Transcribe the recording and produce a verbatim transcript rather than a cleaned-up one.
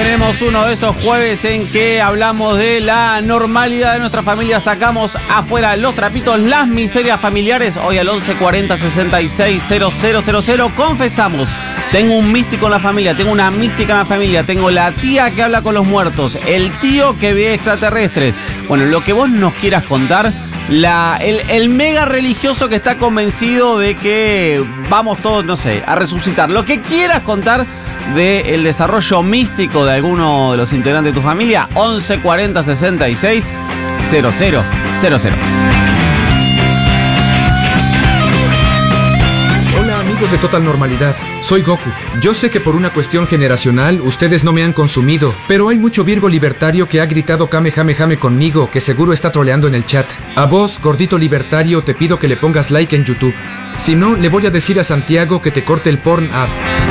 tenemos uno de esos jueves en que hablamos de la normalidad de nuestra familia, sacamos afuera los trapitos, las miserias familiares. Hoy al once cuarenta sesenta y seis cero cero cero cero confesamos, tengo un místico en la familia, tengo una mística en la familia, tengo la tía que habla con los muertos, el tío que ve extraterrestres. Bueno, lo que vos nos quieras contar, la, el, el mega religioso que está convencido de que vamos todos, no sé, a resucitar. Lo que quieras contar del desarrollo místico de alguno de los integrantes de tu familia, once cuarenta sesenta y seis cero cero cero cero. Hola amigos de Total Normalidad, soy Goku. Yo sé que por una cuestión generacional ustedes no me han consumido, pero hay mucho Virgo libertario que ha gritado Kamehameha conmigo, que seguro está troleando en el chat. A vos, gordito libertario, te pido que le pongas like en YouTube. Si no, le voy a decir a Santiago que te corte el porn app.